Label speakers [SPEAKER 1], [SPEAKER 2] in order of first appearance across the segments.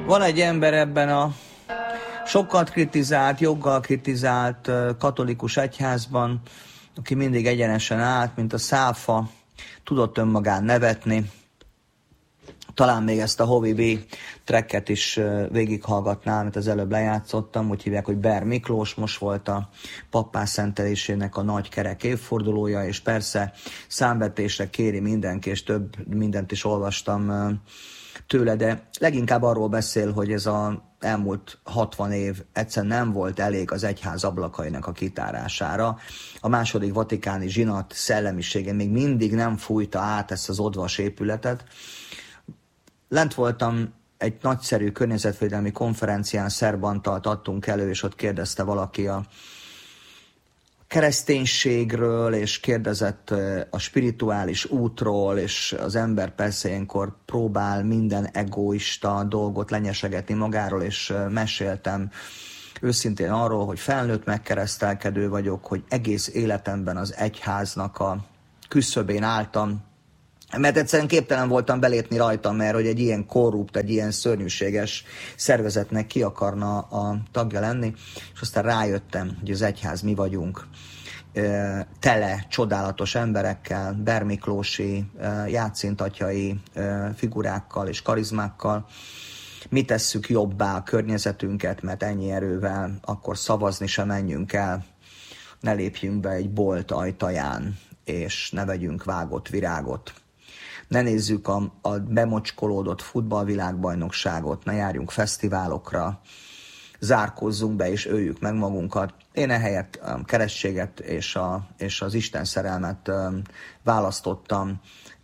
[SPEAKER 1] Van egy ember ebben a sokat kritizált, joggal kritizált katolikus egyházban, aki mindig egyenesen állt, mint a száfa, tudott önmagán nevetni. Talán még ezt a Hovi B tracket is végighallgatnám, amit az előbb lejátszottam, úgy hívják, hogy Ber Miklós, most volt a pappás szentelésének a nagy kerek évfordulója, és persze számvetésre kéri mindenki, és több mindent is olvastam tőle, de leginkább arról beszél, hogy ez az elmúlt 60 év egyszerűen nem volt elég az egyház ablakainak a kitárására. A második vatikáni zsinat szellemisége még mindig nem fújta át ezt az odvas épületet. Lent voltam egy nagyszerű környezetvédelmi konferencián, Szerb Antalt adtunk elő, és ott kérdezte valaki a kereszténységről, és kérdezett a spirituális útról, és az ember persze ilyenkor próbál minden egoista dolgot lenyesegetni magáról, és meséltem őszintén arról, hogy felnőtt megkeresztelkedő vagyok, hogy egész életemben az egyháznak a küszöbén álltam, mert egyszerűen képtelen voltam belépni rajta, mert hogy egy ilyen korrupt, egy ilyen szörnyűséges szervezetnek ki akarna a tagja lenni, és aztán rájöttem, hogy az egyház mi vagyunk, tele csodálatos emberekkel, Ber Miklósi, játszintatyai figurákkal és karizmákkal. Mi tesszük jobbá a környezetünket, mert ennyi erővel akkor szavazni sem menjünk el, ne lépjünk be egy bolt ajtaján, és ne vegyünk vágott virágot. Ne nézzük a bemocskolódott futballvilágbajnokságot, ne járjunk fesztiválokra, zárkózzunk be és öljük meg magunkat. Én ehelyett a keresztséget és az Isten szerelmet választottam,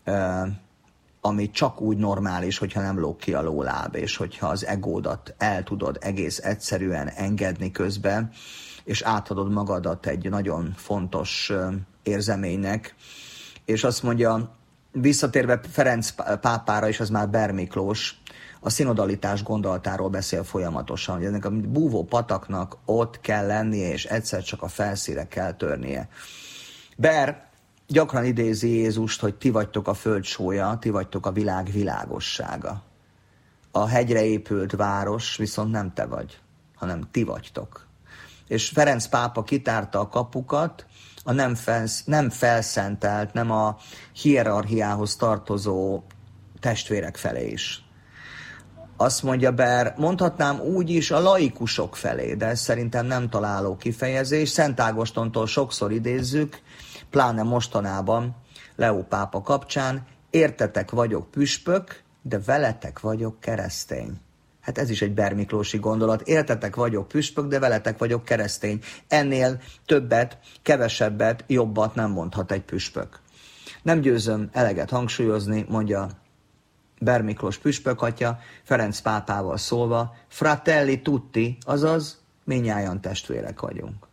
[SPEAKER 1] ami csak úgy normális, hogyha nem lóg ki a lóláb, és hogyha az egódat el tudod egész egyszerűen engedni közben, és átadod magadat egy nagyon fontos érzeménynek. És azt mondja, visszatérve Ferenc pápára, és az már Ber Miklós, a szinodalitás gondolatáról beszél folyamatosan, hogy ennek a búvó pataknak ott kell lennie, és egyszer csak a felszínre kell törnie. Ber gyakran idézi Jézust, hogy ti vagytok a föld sója, ti vagytok a világ világossága. A hegyre épült város viszont nem te vagy, hanem ti vagytok. És Ferenc pápa kitárta a kapukat, a nem felszentelt, nem a hierarchiához tartozó testvérek felé is. Azt mondja Ber, mondhatnám úgy is a laikusok felé, de ez szerintem nem találó kifejezés. Szent Ágostontól sokszor idézzük, pláne mostanában Leó pápa kapcsán, értetek vagyok püspök, de veletek vagyok keresztény. Hát ez is egy Ber Miklósi gondolat. Értetek vagyok püspök, de veletek vagyok keresztény. Ennél többet, kevesebbet, jobbat nem mondhat egy püspök. Nem győzöm eleget hangsúlyozni, mondja Ber Miklós püspök atya, Ferenc pápával szólva, fratelli tutti, azaz minnyájan testvérek vagyunk.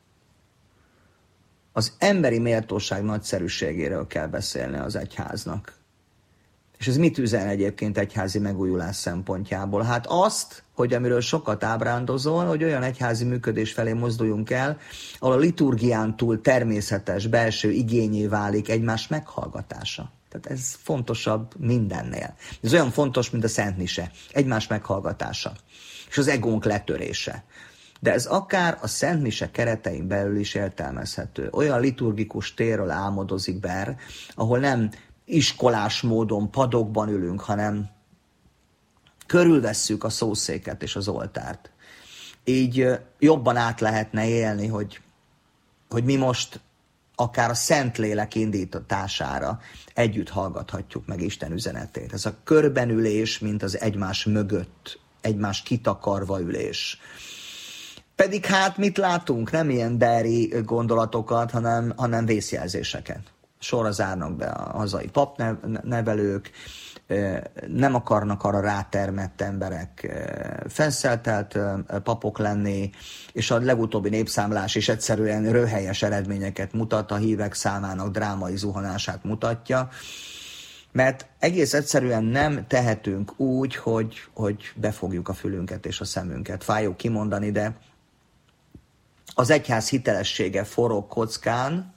[SPEAKER 1] Az emberi méltóság nagyszerűségéről kell beszélni az egyháznak. És ez mit üzen egyébként egyházi megújulás szempontjából? Hát azt, hogy amiről sokat ábrándozol, hogy olyan egyházi működés felé mozduljunk el, ahol a liturgián túl természetes belső igényé válik egymás meghallgatása. Tehát ez fontosabb mindennél. Ez olyan fontos, mint a Szent Mise, egymás meghallgatása, és az egónk letörése. De ez akár a Szent Mise keretein belül is értelmezhető. Olyan liturgikus térről álmodozik Ber, ahol nem iskolás módon padokban ülünk, hanem körülvesszük a szószéket és az oltárt. Így jobban át lehetne élni, hogy mi most akár a Szentlélek indítatására együtt hallgathatjuk meg Isten üzenetét. Ez a körbenülés, mint az egymás mögött, egymás kitakarva ülés. Pedig hát mit látunk? Nem ilyen beri gondolatokat, hanem vészjelzéseket. Sorra zárnak be a hazai papnevelők, nem akarnak arra rátermett emberek fenszeltelt papok lenni, és a legutóbbi népszámlás is egyszerűen röhelyes eredményeket mutat, a hívek számának drámai zuhanását mutatja, mert egész egyszerűen nem tehetünk úgy, hogy befogjuk a fülünket és a szemünket. Fájó kimondani, de az egyház hitelessége forog kockán,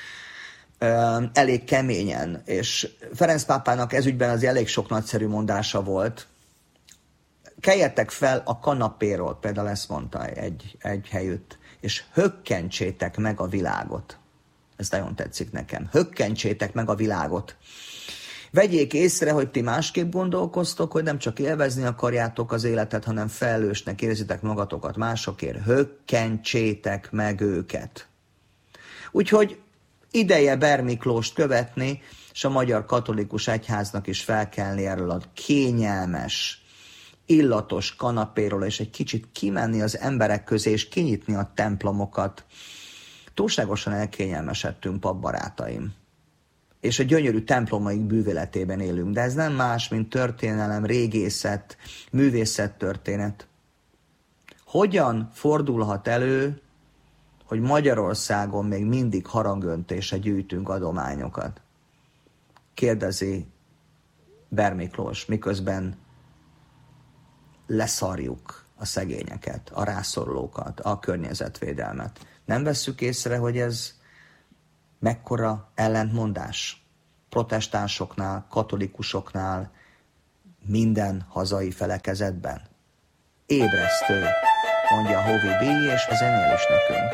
[SPEAKER 1] elég keményen, és Ferenc pápának ezügyben az elég sok nagyszerű mondása volt. keljetek fel a kanapéról, például ezt mondta egy helyütt, és hökkentsétek meg a világot. Ez nagyon tetszik nekem. Hökkentsétek meg a világot. Vegyék észre, hogy ti másképp gondolkoztok, hogy nem csak élvezni akarjátok az életet, hanem felelősnek érzitek magatokat másokért. Hökkentsétek meg őket. Úgyhogy ideje Bermiklóst követni, és a Magyar Katolikus Egyháznak is felkelni erről a kényelmes, illatos kanapéról, és egy kicsit kimenni az emberek közé, és kinyitni a templomokat. Túlságosan elkényelmesedtünk, papbarátaim. És a gyönyörű templomaik bűvéletében élünk, de ez nem más, mint történelem, régészet, művészettörténet. Hogyan fordulhat elő, hogy Magyarországon még mindig harangöntése gyűjtünk adományokat? Kérdezi Bermiklós, miközben leszarjuk a szegényeket, a rászorulókat, a környezetvédelmet. Nem vesszük észre, hogy ez mekkora ellentmondás? Protestánsoknál, katolikusoknál, minden hazai felekezetben. Ébresztő, mondja Hovi B., és ezen él is nekünk.